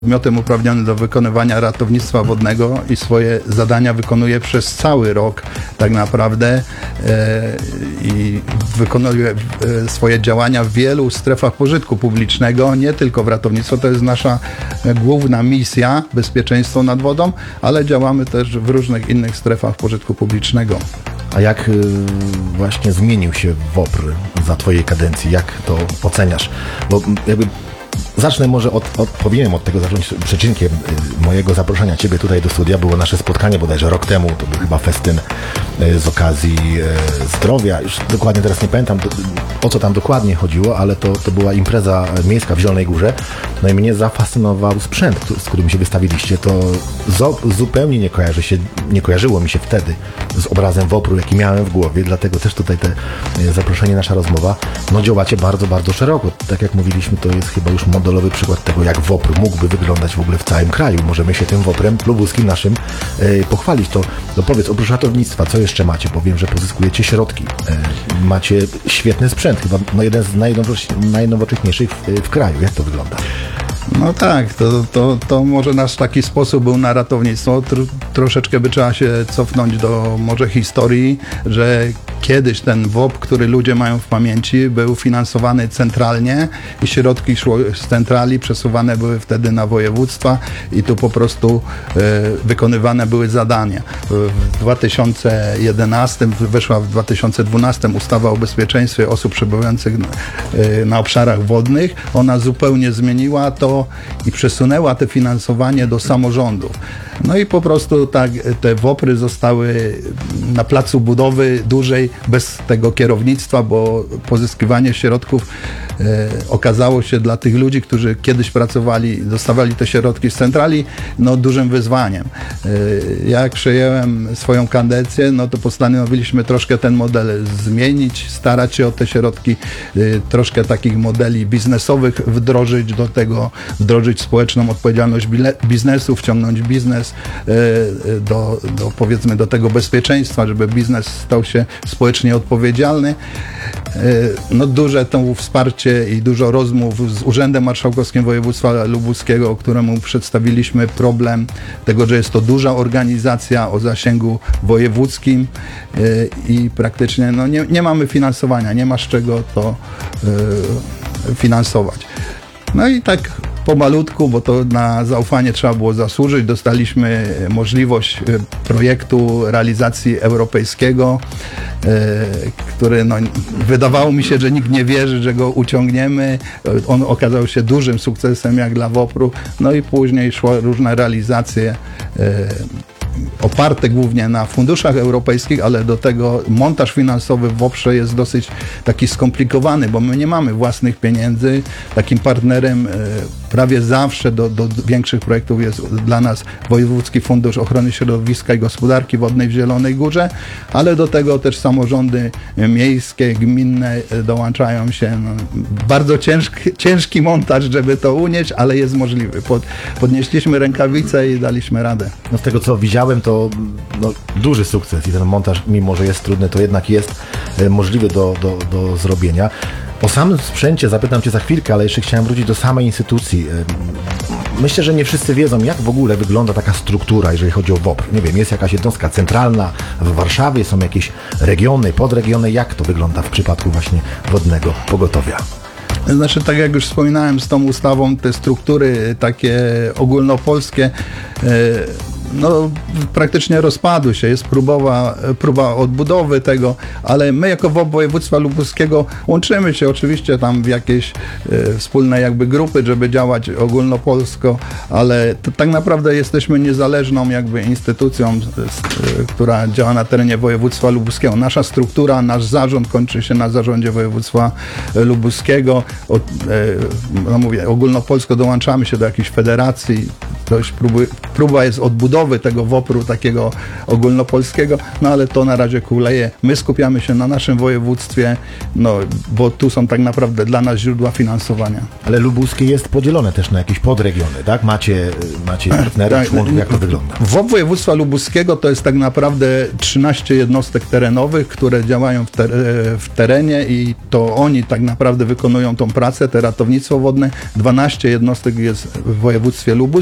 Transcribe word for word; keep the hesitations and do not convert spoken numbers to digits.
Podmiotem uprawnionym do wykonywania ratownictwa wodnego i swoje zadania wykonuje przez cały rok tak naprawdę e, i wykonuje e, swoje działania w wielu strefach pożytku publicznego, nie tylko w ratownictwo. To jest nasza główna misja, bezpieczeństwo nad wodą, ale działamy też w różnych innych strefach pożytku publicznego. A jak y, właśnie zmienił się WOPR za twojej kadencji? Jak to oceniasz? Bo jakby zacznę może od, od, powinienem od tego zacząć. Przyczynkiem y, mojego zaproszenia ciebie tutaj do studia było nasze spotkanie bodajże rok temu. To był chyba festyn y, z okazji y, zdrowia. Już dokładnie teraz nie pamiętam do, o co tam dokładnie chodziło, ale to, to była impreza miejska w Zielonej Górze. No i mnie zafascynował sprzęt, który, z którym się wystawiliście. To zo, zupełnie nie kojarzy się, nie kojarzyło mi się wtedy z obrazem WOPR-u, jaki miałem w głowie, dlatego też tutaj te y, zaproszenie, nasza rozmowa. No działacie bardzo, bardzo szeroko. Tak jak mówiliśmy, to jest chyba już modelowy przykład tego, jak WOPR mógłby wyglądać w ogóle w całym kraju. Możemy się tym WOPR-em lubuskim naszym e, pochwalić. To no powiedz, oprócz ratownictwa, co jeszcze macie? Powiem, że pozyskujecie środki. E, macie świetny sprzęt, chyba no jeden z najnowoczesniejszych, najnowocześniejszych w, w kraju. Jak to wygląda? No tak, to, to, to może nasz taki sposób był na ratownictwo. Tr troszeczkę by trzeba się cofnąć do może historii, że kiedyś ten WOPR, który ludzie mają w pamięci, był finansowany centralnie i środki szły z centrali, przesuwane były wtedy na województwa i tu po prostu e, wykonywane były zadania. W dwa tysiące jedenastym weszła w dwa tysiące dwunastym ustawa o bezpieczeństwie osób przebywających na, e, na obszarach wodnych. Ona zupełnie zmieniła to i przesunęła te finansowanie do samorządów. No i po prostu tak te WOPR-y zostały na placu budowy dużej bez tego kierownictwa, bo pozyskiwanie środków e, okazało się dla tych ludzi, którzy kiedyś pracowali, dostawali te środki z centrali, no dużym wyzwaniem. E, jak przejąłem swoją kadencję, no to postanowiliśmy troszkę ten model zmienić, starać się o te środki, e, troszkę takich modeli biznesowych wdrożyć do tego, wdrożyć społeczną odpowiedzialność biznesu, wciągnąć biznes e, do, do powiedzmy do tego bezpieczeństwa, żeby biznes stał się społecznie odpowiedzialny. No duże to wsparcie i dużo rozmów z Urzędem Marszałkowskim Województwa Lubuskiego, któremu przedstawiliśmy problem tego, że jest to duża organizacja o zasięgu wojewódzkim i praktycznie no, nie, nie mamy finansowania, nie ma z czego to y, finansować. No i tak pomalutku, bo to na zaufanie trzeba było zasłużyć. Dostaliśmy możliwość projektu realizacji europejskiego, który no, wydawało mi się, że nikt nie wierzy, że go uciągniemy. On okazał się dużym sukcesem jak dla WOPR-u. No i później szły różne realizacje oparte głównie na funduszach europejskich, ale do tego montaż finansowy w WOPR-ze jest dosyć taki skomplikowany, bo my nie mamy własnych pieniędzy. Takim partnerem prawie zawsze do, do większych projektów jest dla nas Wojewódzki Fundusz Ochrony Środowiska i Gospodarki Wodnej w Zielonej Górze, ale do tego też samorządy miejskie, gminne dołączają się. No, bardzo ciężki, ciężki montaż, żeby to unieść, ale jest możliwy. Pod, podnieśliśmy rękawice i daliśmy radę. No z tego, co widziałem, to no, duży sukces i ten montaż, mimo że jest trudny, to jednak jest e, możliwy do, do, do zrobienia. O samym sprzęcie zapytam cię za chwilkę, ale jeszcze chciałem wrócić do samej instytucji. Myślę, że nie wszyscy wiedzą, jak w ogóle wygląda taka struktura, jeżeli chodzi o WOPR. Nie wiem, jest jakaś jednostka centralna w Warszawie, są jakieś regiony, podregiony. Jak to wygląda w przypadku właśnie wodnego pogotowia? Znaczy, tak jak już wspominałem, z tą ustawą te struktury takie ogólnopolskie no, praktycznie rozpadły się. Jest próbowa, próba odbudowy tego, ale my jako WOPR województwa lubuskiego łączymy się oczywiście tam w jakieś e, wspólne jakby grupy, żeby działać ogólnopolsko, ale to, tak naprawdę jesteśmy niezależną jakby instytucją, e, która działa na terenie województwa lubuskiego. Nasza struktura, nasz zarząd kończy się na zarządzie województwa lubuskiego. O, e, no mówię, ogólnopolsko dołączamy się do jakiejś federacji, dość próby, próba jest odbudowy tego wopru takiego ogólnopolskiego, no ale to na razie kuleje. My skupiamy się na naszym województwie, no bo tu są tak naprawdę dla nas źródła finansowania. Ale lubuskie jest podzielone też na jakieś podregiony, tak? Macie, macie partnerów, Tak, członków, jak to wygląda? W O P województwa lubuskiego to jest tak naprawdę trzynaście jednostek terenowych, które działają w, ter w terenie i to oni tak naprawdę wykonują tą pracę, te ratownictwo wodne. dwanaście jednostek jest w województwie lubuskim.